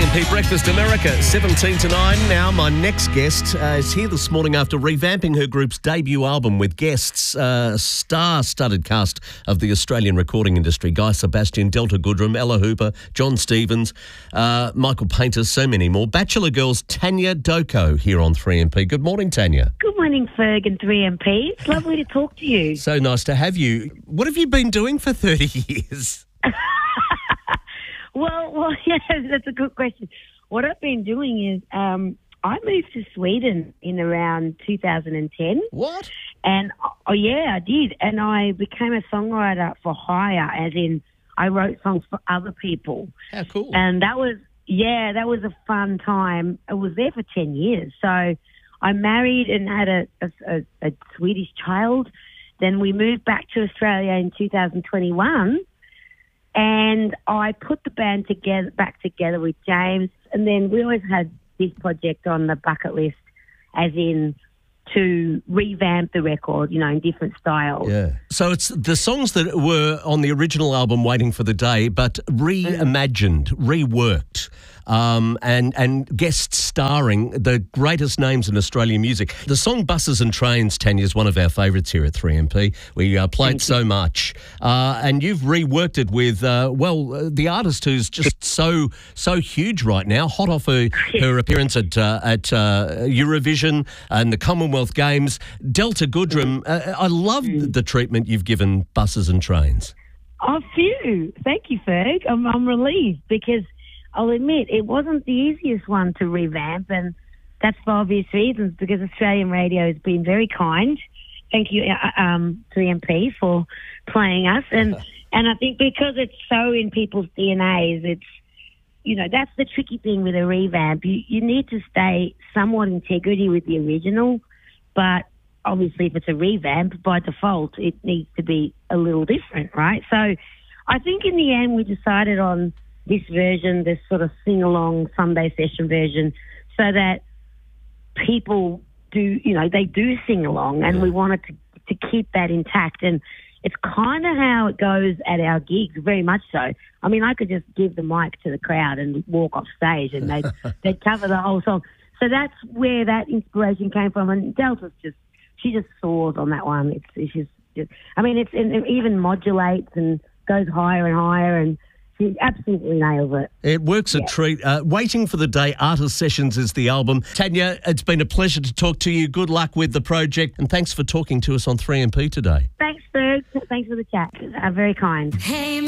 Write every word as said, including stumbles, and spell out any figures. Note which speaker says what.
Speaker 1: M P Breakfast America, seventeen to nine. Now, my next guest uh, is here this morning after revamping her group's debut album with guests, uh, star-studded cast of the Australian recording industry, Guy Sebastian, Delta Goodrem, Ella Hooper, John Stevens, uh, Michael Painter, so many more. Bachelor Girls Tanya Doko here on three M P. Good morning, Tanya.
Speaker 2: Good morning, Ferg and three M P. It's lovely to talk to you.
Speaker 1: So nice to have you. What have you been doing for thirty years?
Speaker 2: Well, well, yeah, that's a good question. What I've been doing is um, I moved to Sweden in around two thousand ten.
Speaker 1: What?
Speaker 2: And, oh, yeah, I did. And I became a songwriter for hire, as in I wrote songs for other people.
Speaker 1: How cool.
Speaker 2: And that was, yeah, that was a fun time. I was there for ten years. So I married and had a, a, a, a Swedish child. Then we moved back to Australia in two thousand twenty-one. And I put the band together, back together with James. And then we always had this project on the bucket list, as in to revamp the record, you know, in different styles.
Speaker 1: Yeah. So it's the songs that were on the original album, Waiting for the Day, but reimagined, reworked, um, and, and guest starring the greatest names in Australian music. The song Buses and Trains, Tanya, is one of our favourites here at three M P. We uh, play it so much. Uh, and you've reworked it with, uh, well, uh, the artist who's just so so huge right now, hot off her, her appearance at, uh, at uh, Eurovision and the Commonwealth Games. Delta Goodrem, uh, I love the treatment you've given Buses and Trains.
Speaker 2: Oh, phew. Thank you, Ferg. I'm, I'm relieved because I'll admit it wasn't the easiest one to revamp, and that's for obvious reasons, because Australian radio has been very kind. Thank you, uh, um, three M P, for playing us. And, and I think because it's so in people's D N As, it's, you know, that's the tricky thing with a revamp. You, you need to stay somewhat integrity with the original, but obviously if it's a revamp, by default, it needs to be a little different, right? So I think in the end we decided on this version, this sort of sing-along Sunday session version, so that people do, you know, they do sing along, and we wanted to, to keep that intact. And it's kind of how it goes at our gigs, very much so. I mean, I could just give the mic to the crowd and walk off stage and they'd, they'd cover the whole song. So that's where that inspiration came from. And Delta's just, she just soars on that one. It's, it's just, just, I mean, it's, it even modulates and goes higher and higher, and she absolutely nails it.
Speaker 1: It works a
Speaker 2: yeah. treat.
Speaker 1: Uh, Waiting for the Day, Artist Sessions is the album. Tanya, it's been a pleasure to talk to you. Good luck with the project, and thanks for talking to us on three M P today.
Speaker 2: Thanks, Ferg. Thanks for the chat. Uh, very kind.
Speaker 3: Hey,